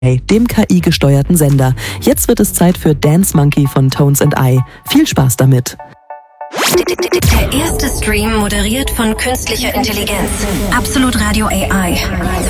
dem KI-gesteuerten Sender. Jetzt wird es Zeit für Dance Monkey von Tones and I. Viel Spaß damit! Der erste Stream moderiert von künstlicher Intelligenz. Absolut Radio AI.